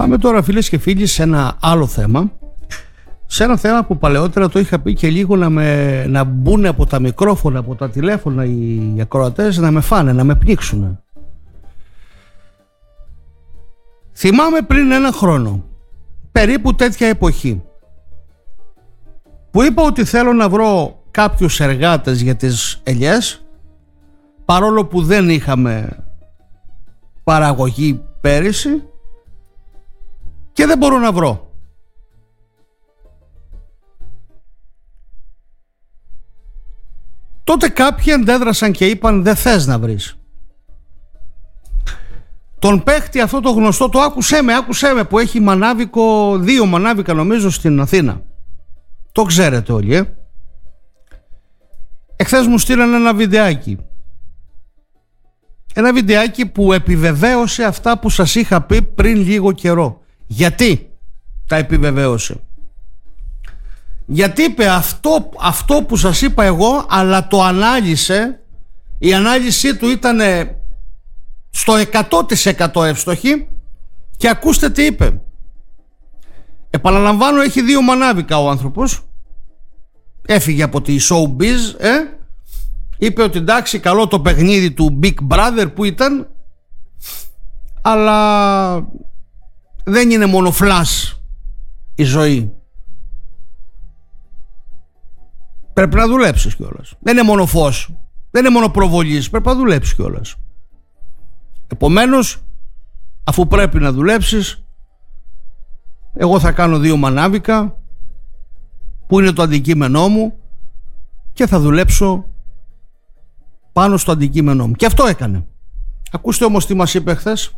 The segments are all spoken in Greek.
Πάμε τώρα, φίλες και φίλοι, σε ένα άλλο θέμα. Σε ένα θέμα που παλαιότερα το είχα πει και λίγο να μπουν από τα μικρόφωνα, από τα τηλέφωνα οι ακροατές, να με φάνε, να με πνίξουν. Θυμάμαι πριν ένα χρόνο, περίπου τέτοια εποχή, που είπα ότι θέλω να βρω κάποιους εργάτες για τις ελιές, παρόλο που δεν είχαμε παραγωγή πέρυσι και δεν μπορώ να βρω. Τότε κάποιοι αντέδρασαν και είπαν δεν θες να βρεις. Τον παίχτη αυτό το γνωστό, το άκουσέ με που έχει μανάβικο, 2 μανάβικα νομίζω στην Αθήνα. Το ξέρετε όλοι, Εχθές μου στείλαν ένα βιντεάκι. Ένα βιντεάκι που επιβεβαίωσε αυτά που σας είχα πει πριν λίγο καιρό. Γιατί τα επιβεβαίωσε? Γιατί είπε αυτό που σας είπα εγώ, αλλά το ανάλυσε. Η ανάλυση του ήταν στο 100% εύστοχη. Και ακούστε τι είπε. Επαναλαμβάνω, έχει 2 μανάβικα ο άνθρωπος. Έφυγε από τη showbiz, είπε ότι εντάξει, καλό το παιχνίδι του Big Brother που ήταν, αλλά δεν είναι μόνο flash η ζωή. Πρέπει να δουλέψεις κιόλας. Δεν είναι μόνο φως, δεν είναι μόνο προβολής, πρέπει να δουλέψεις κιόλας. Επομένως, αφού πρέπει να δουλέψεις, εγώ θα κάνω 2 μανάβικα που είναι το αντικείμενό μου και θα δουλέψω πάνω στο αντικείμενό μου. Και αυτό έκανε. Ακούστε όμως τι μας είπε χθες.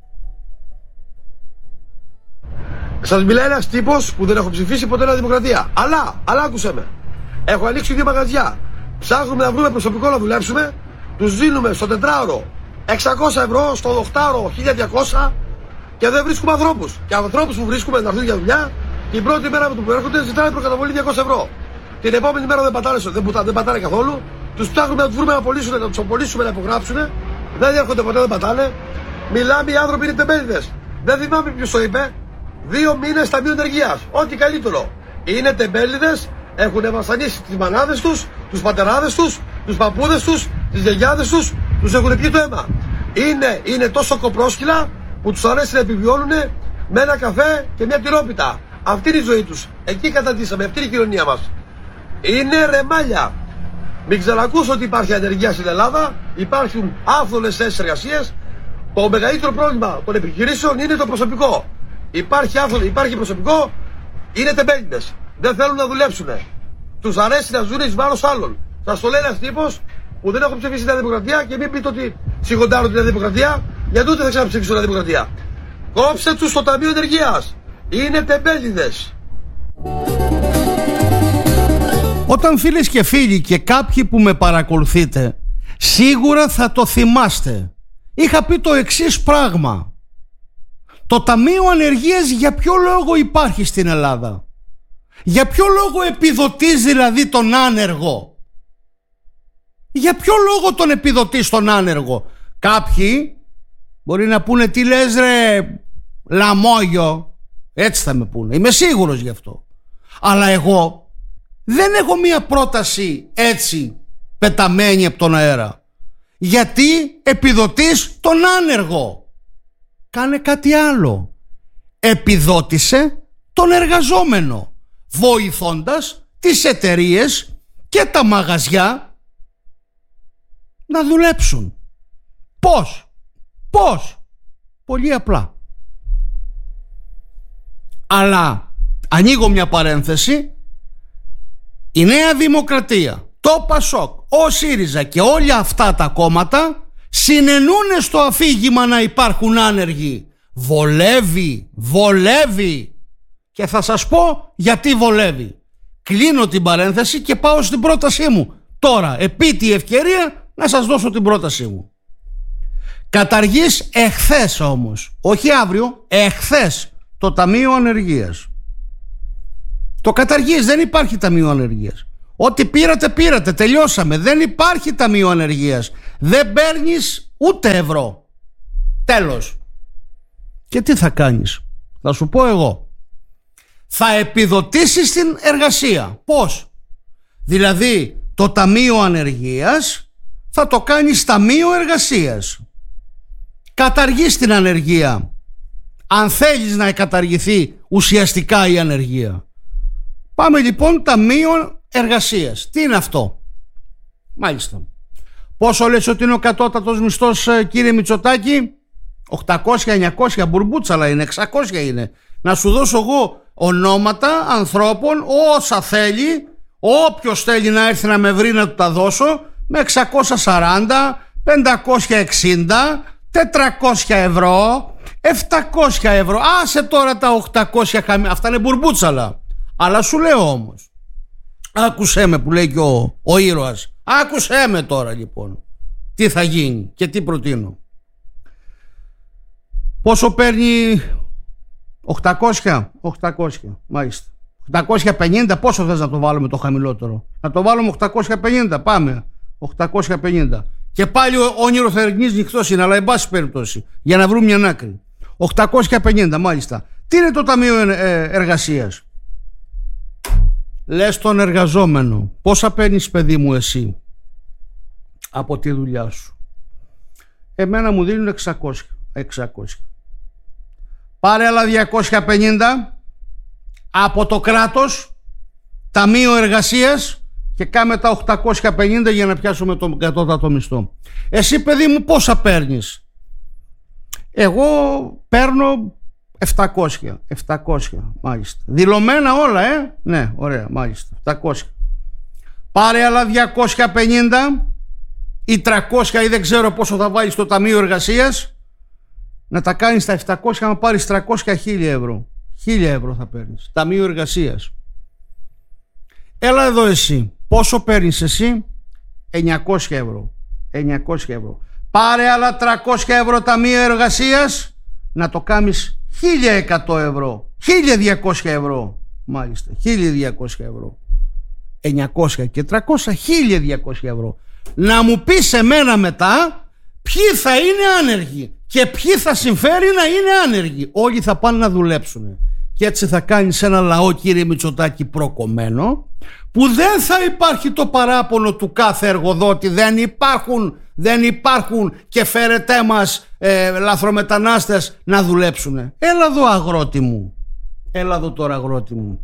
Σας μιλάει ένας τύπος που δεν έχω ψηφίσει ποτέ Νέα Δημοκρατία. Αλλά άκουσε με. Έχω ανοίξει 2 μαγαζιά. Ψάχνουμε να βρούμε προσωπικό να δουλέψουμε. Τους δίνουμε στο 4ωρο 600 ευρώ, στο 8ωρο 1200 και δεν βρίσκουμε ανθρώπους. Και ανθρώπους που βρίσκουμε να έρθουν για δουλειά, την πρώτη μέρα που έρχονται ζητάνε προκαταβολή 200 ευρώ. Την επόμενη μέρα δεν πατάνε καθόλου. Τους ψάχνουμε να τους βρούμε να πωλήσουν, να τους απολύσουμε, να υπογράψουν. Δεν έρχονται ποτέ, δεν πατάνε. Μιλάμε, οι άνθρωποι είναι τεμπέληδες. Δεν θυμάμαι ποιος το είπε. 2 μήνες ταμείο ενεργείας. Ό,τι καλύτερο. Είναι τεμπέληδες, έχουν βασανίσει τις μανάδες τους, τους πατεράδες τους, τους παππούδες τους, τις γιαγιάδες τους, τους έχουν πιει το αίμα. Είναι τόσο κοπρόσκυλα που τους αρέσει να επιβιώνουν με ένα καφέ και μια τυρόπιτα. Αυτή είναι η ζωή τους. Εκεί καταντήσαμε, αυτή είναι η κοινωνία μας. Είναι ρεμάλια. Μην ξανακούσω ότι υπάρχει ανεργία στην Ελλάδα. Υπάρχουν άφθονες θέσεις εργασίας. Το μεγαλύτερο πρόβλημα των επιχειρήσεων είναι το προσωπικό. Υπάρχει προσωπικό, είναι τεμπέληδες. Δεν θέλουν να δουλέψουν. Τους αρέσει να ζουν εις βάρος άλλων. Σας το λέει ένας τύπος που δεν έχω ψηφίσει Νέα Δημοκρατία και μην πείτε ότι σιγοντάρω την Νέα Δημοκρατία, γιατί ούτε θα ξαναψηφίσω Νέα Δημοκρατία. Κόψε τους στο Ταμείο Ενεργείας. Είναι τεμπέληδες. Όταν, φίλες και φίλοι, και κάποιοι που με παρακολουθείτε σίγουρα θα το θυμάστε, είχα πει το εξής πράγμα. Το Ταμείο Ανεργίας για ποιο λόγο υπάρχει στην Ελλάδα? Για ποιο λόγο επιδοτείς δηλαδή τον άνεργο? Για ποιο λόγο τον επιδοτείς τον άνεργο? Κάποιοι μπορεί να πούνε τι λες ρε λαμόγιο, έτσι θα με πούνε, είμαι σίγουρος γι' αυτό. Αλλά εγώ δεν έχω μία πρόταση έτσι πεταμένη από τον αέρα. Γιατί επιδοτείς τον άνεργο? Κάνε κάτι άλλο. Επιδότησε τον εργαζόμενο, βοηθώντας τις εταιρείες και τα μαγαζιά να δουλέψουν. Πώς? Πολύ απλά. Αλλά ανοίγω μια παρένθεση. Η Νέα Δημοκρατία, το ΠΑΣΟΚ, ο ΣΥΡΙΖΑ και όλα αυτά τα κόμματα συνεννούνε στο αφήγημα να υπάρχουν άνεργοι. Βολεύει. Και θα σας πω γιατί βολεύει. Κλείνω την παρένθεση και πάω στην πρότασή μου. Τώρα, επί τη ευκαιρία, να σας δώσω την πρότασή μου. Καταργείς εχθές όμως, όχι αύριο, εχθές το Ταμείο Ανεργίας. Το καταργείς, δεν υπάρχει Ταμείο Ανεργίας. Ό,τι πήρατε, τελειώσαμε. Δεν υπάρχει Ταμείο Ανεργίας. Δεν παίρνεις ούτε ευρώ. Τέλος. Και τι θα κάνεις? Θα σου πω εγώ. Θα επιδοτήσεις την εργασία. Πώς? Δηλαδή το Ταμείο Ανεργίας θα το κάνεις Ταμείο Εργασίας. Καταργείς την ανεργία, αν θέλεις να καταργηθεί ουσιαστικά η ανεργία. Πάμε λοιπόν Ταμείο Εργασίας. Τι είναι αυτό? Μάλιστα. Πόσο λες ότι είναι ο κατώτατος μισθός, κύριε Μητσοτάκη? 800-900 μπουρμπούτσαλα είναι, 600 είναι. Να σου δώσω εγώ ονόματα ανθρώπων, όσα θέλει, όποιος θέλει να έρθει να με βρει να του τα δώσω, με 640, 560, 400 ευρώ, 700 ευρώ. Άσε τώρα τα 800 αυτά είναι μπουρμπούτσαλα. Αλλά σου λέω όμως, άκουσέ με που λέει και ο ήρωας. Άκουσέ με τώρα λοιπόν τι θα γίνει και τι προτείνω. Πόσο παίρνει? 800, μάλιστα. 850, πόσο θες να το βάλουμε το χαμηλότερο? Να το βάλουμε 850, πάμε 850. Και πάλι ο όνειρο θερινής νυχτός είναι, αλλά εν πάση περιπτώσει, για να βρούμε μια άκρη. 850, μάλιστα. Τι είναι το Ταμείο Εργασίας? Λες τον εργαζόμενο, πόσα παίρνεις παιδί μου εσύ από τη δουλειά σου? Εμένα μου δίνουν 600. Πάρε άλλα 250 από το κράτος, Ταμείο Εργασίας, και κάμε τα 850 για να πιάσουμε τον κατώτατο μισθό. Εσύ παιδί μου πόσα παίρνεις? Εγώ παίρνω 700, μάλιστα. Δηλωμένα όλα, ναι, ωραία, μάλιστα, 700. Πάρε άλλα 250 ή 300 ή δεν ξέρω πόσο θα βάλεις στο Ταμείο Εργασίας, να τα κάνεις τα 700, να πάρεις 300, 1000 ευρώ. 1000 ευρώ θα παίρνεις, Ταμείο Εργασίας. Έλα εδώ εσύ, πόσο παίρνεις εσύ? 900 ευρώ. 900 ευρώ. Πάρε άλλα 300 ευρώ Ταμείο Εργασίας, να το κάνεις 1100 ευρώ. 1200 ευρώ. Μάλιστα, 1200 ευρώ. 900 και 300, 1200 ευρώ. Να μου πεις εμένα μετά ποιοι θα είναι άνεργοι και ποιοι θα συμφέρει να είναι άνεργοι. Όλοι θα πάνε να δουλέψουν. Και έτσι θα κάνεις ένα λαό, κύριε Μητσοτάκη, προκομμένο, που δεν θα υπάρχει το παράπονο του κάθε εργοδότη. Δεν υπάρχουν και φέρετέ μας λαθρομετανάστες να δουλέψουν. Έλα εδώ αγρότη μου. Έλα εδώ τώρα αγρότη μου.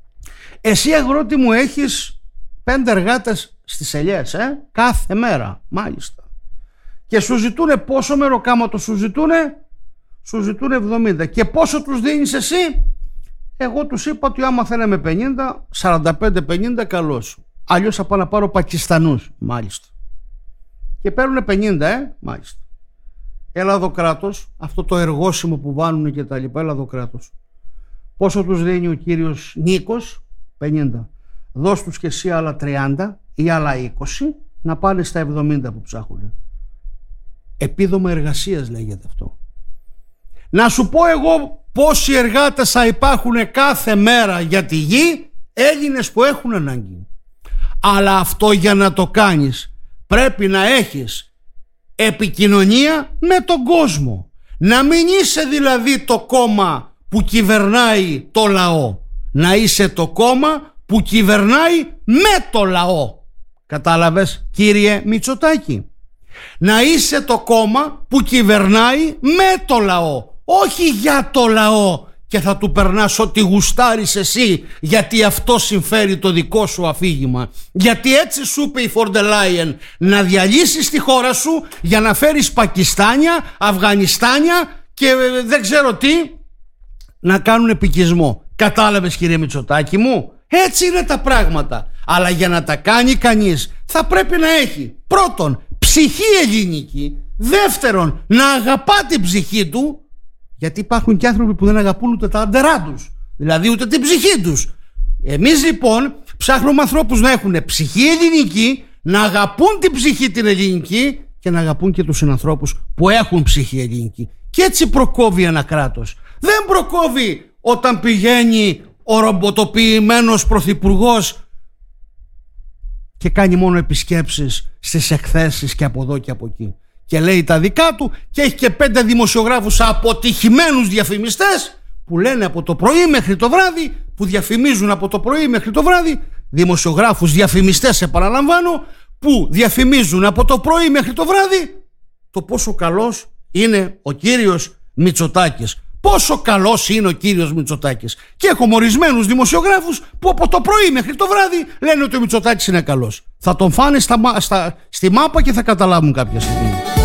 Εσύ αγρότη μου έχεις 5 εργάτες στις ελιές, κάθε μέρα, μάλιστα. Και σου ζητούνε πόσο μεροκάματο σου ζητούνε? Σου ζητούνε 70. Και πόσο τους δίνεις εσύ? Εγώ τους είπα ότι άμα θέλαμε 50, 45-50 καλώς. Αλλιώς θα πάω να πάρω Πακιστανούς, μάλιστα. Και παίρνουν 50, μάλιστα. Έλα εδώ κράτος, αυτό το εργόσιμο που βάνουν και τα λοιπά, έλα εδώ κράτος. Πόσο τους δίνει ο κύριος Νίκος? 50. Δώσ' τους και εσύ άλλα 30 ή άλλα 20, να πάνε στα 70 που ψάχνουν. Επίδομα εργασίας λέγεται αυτό. Να σου πω εγώ πόσοι εργάτες θα υπάρχουν κάθε μέρα για τη γη, Έλληνες που έχουν ανάγκη. Αλλά αυτό για να το κάνεις πρέπει να έχεις επικοινωνία με τον κόσμο. Να μην είσαι δηλαδή το κόμμα που κυβερνάει το λαό. Να είσαι το κόμμα που κυβερνάει με το λαό. Κατάλαβες, κύριε Μητσοτάκη? Να είσαι το κόμμα που κυβερνάει με το λαό, όχι για το λαό και θα του περνάς ό,τι γουστάρεις εσύ, γιατί αυτό συμφέρει το δικό σου αφήγημα. Γιατί έτσι σου είπε η Φόρντερ Λάιεν, να διαλύσεις τη χώρα σου για να φέρεις Πακιστάνια, Αφγανιστάνια και δεν ξέρω τι να κάνουν επικισμό. Κατάλαβες, κύριε Μητσοτάκη μου? Έτσι είναι τα πράγματα. Αλλά για να τα κάνει κανείς θα πρέπει να έχει πρώτον ψυχή ελληνική, δεύτερον να αγαπά την ψυχή του, γιατί υπάρχουν και άνθρωποι που δεν αγαπούν ούτε τα άντερά τους, δηλαδή ούτε την ψυχή τους. Εμείς λοιπόν ψάχνουμε ανθρώπους να έχουν ψυχή ελληνική, να αγαπούν την ψυχή την ελληνική και να αγαπούν και τους συνανθρώπους που έχουν ψυχή ελληνική. Και έτσι προκόβει ένα κράτος. Δεν προκόβει όταν πηγαίνει ο ρομποτοποιημένος πρωθυπουργός και κάνει μόνο επισκέψεις στις εκθέσεις και από εδώ και από εκεί και λέει τα δικά του και έχει και 5 δημοσιογράφους αποτυχημένους διαφημιστές που λένε από το πρωί μέχρι το βράδυ, που διαφημίζουν από το πρωί μέχρι το βράδυ, δημοσιογράφους, διαφημιστές, επαναλαμβάνω, που διαφημίζουν από το πρωί μέχρι το βράδυ το πόσο καλός είναι ο κύριος Μητσοτάκης. Πόσο καλός είναι ο κύριος Μητσοτάκης. Και έχουμε ορισμένους δημοσιογράφους που από το πρωί μέχρι το βράδυ λένε ότι ο Μητσοτάκης είναι καλός. Θα τον φάνε στη μάπα και θα καταλάβουν κάποια στιγμή.